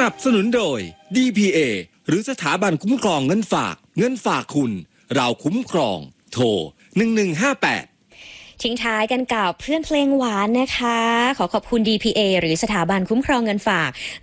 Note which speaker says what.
Speaker 1: นับสนุนโดย DPA หรือสถาบันคุ้มครองเงินฝากคุณเราคุ้มครองโทร1158
Speaker 2: ทิ้งท้ายกันกับเพื่อนเพลงหวานนะคะขอขอบคุณ DPA หรือสถาบันคุ้มครองเงินฝาก